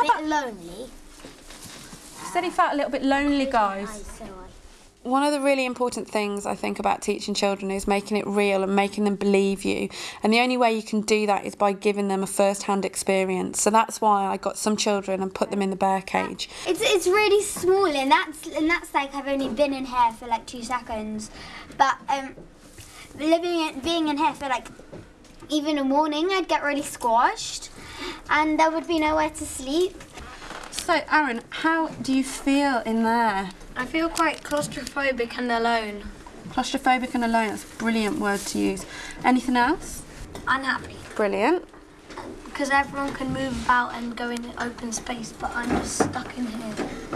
How about lonely? He said he felt a little bit lonely, guys. One of the really important things I think about teaching children is making it real and making them believe you. And the only way you can do that is by giving them a first-hand experience. So that's why I got some children and put them in the bear cage. It's really small, and that's like I've only been in here for like 2 seconds. But being in here for like even a morning, I'd get really squashed, and there would be nowhere to sleep. So Aaron, how do you feel in there? I feel quite claustrophobic and alone. Claustrophobic and alone, that's a brilliant word to use. Anything else? Unhappy. Brilliant. Because everyone can move about and go in open space, but I'm just stuck in here.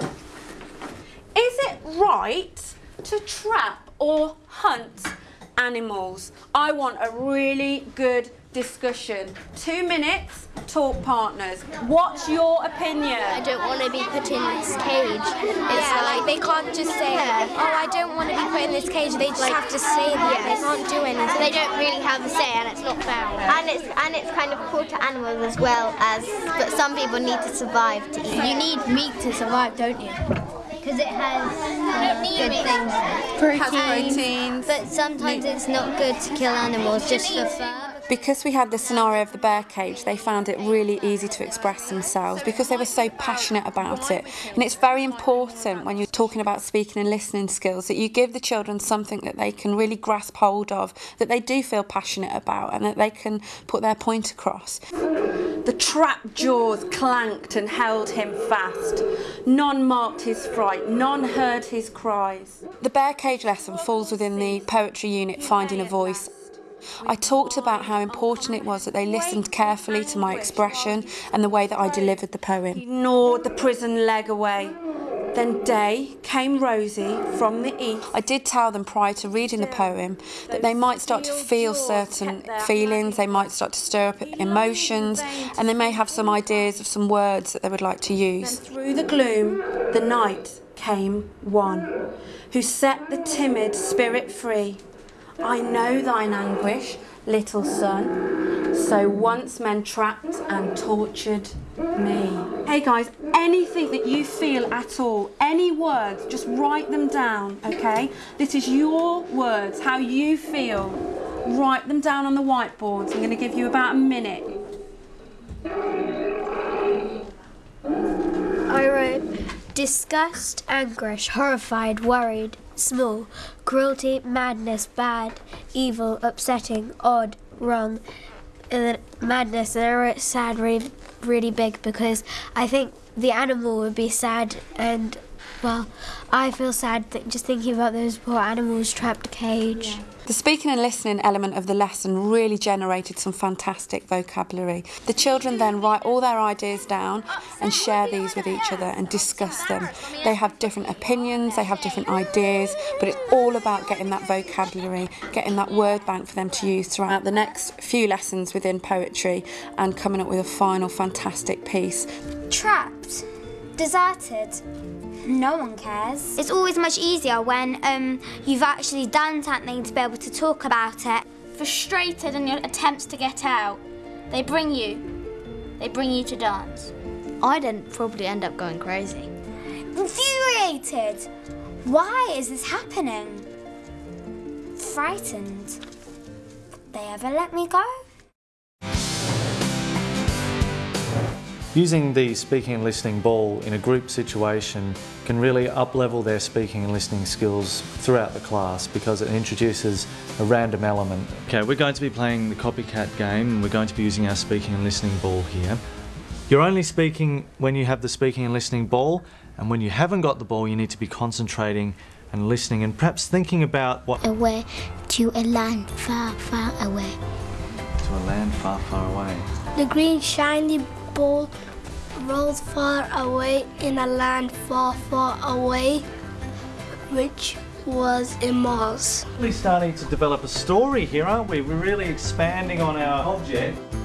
Is it right to trap or hunt animals? I want a really good discussion. 2 minutes, talk partners. What's your opinion? I don't want to be put in this cage. It's like they can't just say, oh, I don't want to be put in this cage. They just have to say that. They can't do anything. They don't really have a say, and it's not fair. And it's kind of cruel to animals as well as, but some people need to survive to eat. You need meat to survive, don't you? Because it has good things. Proteins. But sometimes it's not good to kill animals just for fur. Because we had the scenario of the bear cage, they found it really easy to express themselves because they were so passionate about it. And it's very important when you're talking about speaking and listening skills that you give the children something that they can really grasp hold of, that they do feel passionate about, and that they can put their point across. The trap jaws clanked and held him fast. None marked his fright, none heard his cries. The bear cage lesson falls within the poetry unit Finding a Voice. I talked about how important it was that they listened carefully to my expression and the way that I delivered the poem. He gnawed the prison leg away. Then day came rosy from the east. I did tell them prior to reading the poem that they might start to feel certain feelings, they might start to stir up emotions, and they may have some ideas of some words that they would like to use. Then through the gloom, the night came one who set the timid spirit free. I know thine anguish, little son, so once men trapped and tortured me. Hey guys, anything that you feel at all, any words, just write them down, okay? This is your words, how you feel. Write them down on the whiteboards. I'm going to give you about a minute. I wrote disgust, anguish, horrified, worried, small, cruelty, madness, bad, evil, upsetting, odd, wrong, and then madness. And I wrote sad really big because I think the animal would be sad, and well, I feel sad just thinking about those poor animals trapped in a cage. Yeah. The speaking and listening element of the lesson really generated some fantastic vocabulary. The children then write all their ideas down and share these with each other and discuss them. They have different opinions, they have different ideas, but it's all about getting that vocabulary, getting that word bank for them to use throughout the next few lessons within poetry and coming up with a final fantastic piece. Trapped, deserted. No one cares. It's always much easier when you've actually done something to be able to talk about it. Frustrated in your attempts to get out, they bring you to dance. I'd probably end up going crazy. Infuriated. Why is this happening? Frightened. They ever let me go? Using the speaking and listening ball in a group situation can really up-level their speaking and listening skills throughout the class because it introduces a random element. Okay, we're going to be playing the copycat game and we're going to be using our speaking and listening ball here. You're only speaking when you have the speaking and listening ball, and when you haven't got the ball you need to be concentrating and listening and perhaps thinking about what... Away to a land far, far away. To a land far, far away. The green shiny ball rolls far away in a land far, far away, which was in Mars. We're starting to develop a story here, aren't we? We're really expanding on our object.